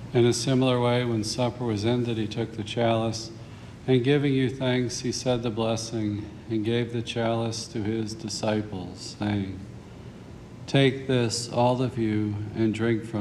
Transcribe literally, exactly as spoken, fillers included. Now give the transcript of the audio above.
In a similar way, when supper was ended, he took the chalice, and giving you thanks, he said the blessing, and gave the chalice to his disciples, saying, "Take this, all of you, and drink from